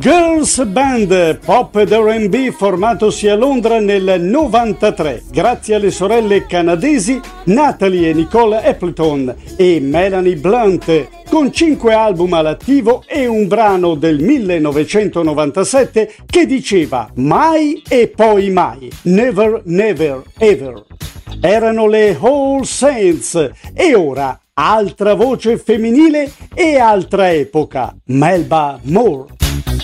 Girls Band, pop ed R&B formatosi a Londra nel 93, grazie alle sorelle canadesi Natalie e Nicole Appleton e Melanie Blunt, con 5 album all'attivo e un brano del 1997 che diceva mai e poi mai, never, never, ever. Erano le All Saints e ora altra voce femminile e altra epoca, Melba Moore.